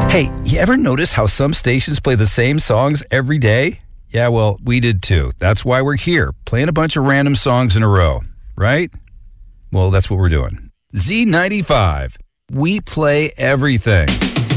Hey, you ever notice how some stations play the same songs every day? Yeah, well, we did too. That's why we're here, playing a bunch of random songs in a row, right? Well, that's what we're doing. Z95. We play everything.